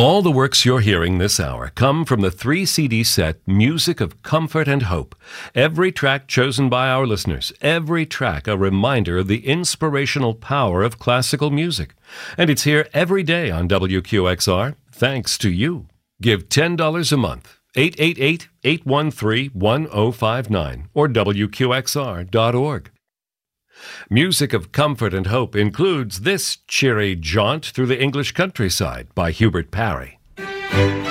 All the works you're hearing this hour come from the 3 CD set Music of Comfort and Hope. Every track chosen by our listeners, every track a reminder of the inspirational power of classical music. And it's here every day on WQXR, thanks to you. Give $10 a month, 888-813-1059, or WQXR.org. Music of Comfort and Hope includes this cheery jaunt through the English countryside by Hubert Parry.